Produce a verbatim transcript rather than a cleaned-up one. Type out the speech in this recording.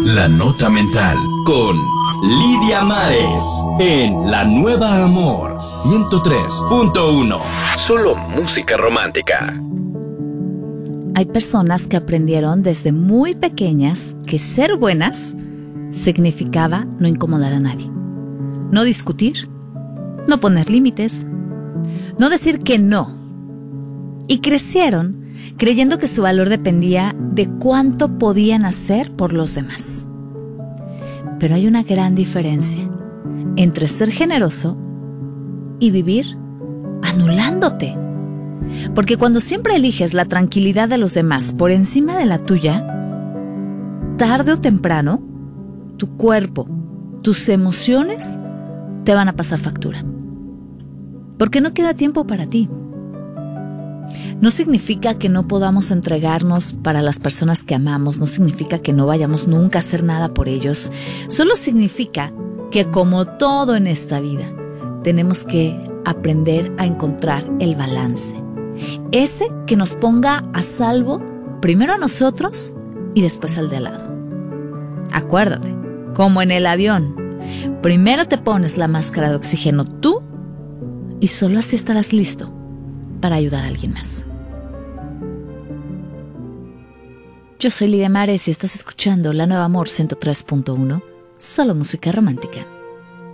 La Nota Mental con Lidia Mares en La Nueva Amor ciento tres punto uno. Solo música romántica. Hay personas que aprendieron desde muy pequeñas que ser buenas significaba no incomodar a nadie, no discutir, no poner límites, no decir que no. Y crecieron creyendo que su valor dependía de cuánto podían hacer por los demás. Pero hay una gran diferencia entre ser generoso y vivir anulándote. Porque cuando siempre eliges la tranquilidad de los demás por encima de la tuya, tarde o temprano, tu cuerpo, tus emociones te van a pasar factura. Porque no queda tiempo para ti. No significa que no podamos entregarnos para las personas que amamos, no significa que no vayamos nunca a hacer nada por ellos. Solo significa que, como todo en esta vida, tenemos que aprender a encontrar el balance. Ese que nos ponga a salvo primero a nosotros y después al de al lado. Acuérdate, como en el avión, primero te pones la máscara de oxígeno tú y solo así estarás listo para ayudar a alguien más. Yo soy Lidia Mares y estás escuchando La Nueva Amor ciento tres punto uno, solo música romántica.